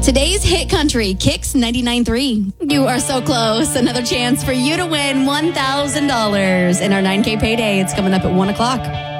Today's hit country, Kicks 99.3. You are so close. Another chance for you to win $1,000 in our 9K payday. It's coming up at 1 o'clock.